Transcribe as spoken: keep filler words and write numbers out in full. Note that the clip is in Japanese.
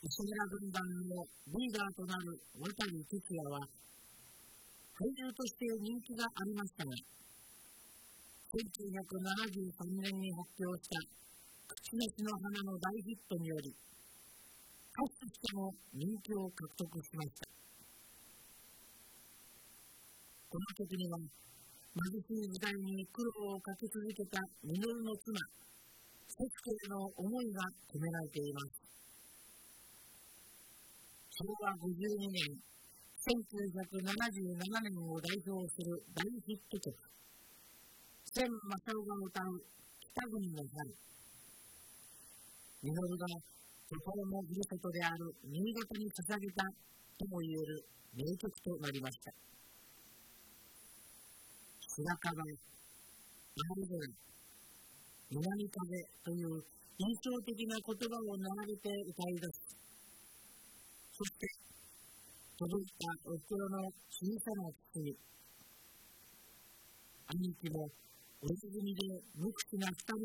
石村軍団のリーダーとなる渡哲也は俳優として人気がありましたが、せんきゅうひゃくななじゅうさんねんに発表した口なしの花の大ヒットにより、歌手としても人気を獲得しました。この曲には貧しい時代に苦労をかけ続けた稔の妻節子への思いが込められています。しょうわごじゅうにねん、せんきゅうひゃくななじゅうななねんを代表する大ヒット曲、千正夫が歌う北国の春。稔が心のふるさとである新潟に捧げたともいえる名曲となりました。白樺、青空、南風という印象的な言葉を並べて歌い出す。そして届いたお袋の小さな包み、兄貴もお休みで無口な二人